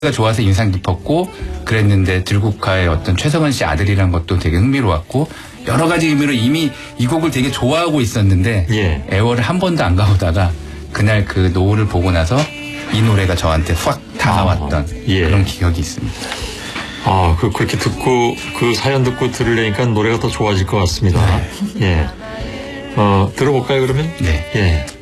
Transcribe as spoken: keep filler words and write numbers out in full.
가 좋아서 인상 깊었고 그랬는데 들국화의 어떤 최성원 씨 아들이란 것도 되게 흥미로웠고 여러 가지 의미로 이미 이 곡을 되게 좋아하고 있었는데 예. 애월을 한 번도 안 가보다가 그날 그 노을을 보고 나서 이 노래가 저한테 확 다가왔던 아, 예. 그런 기억이 있습니다. 아, 그, 그렇게 듣고, 그 사연 듣고 들으려니까 노래가 더 좋아질 것 같습니다. 네. 예. 어, 들어볼까요, 그러면? 네. 예.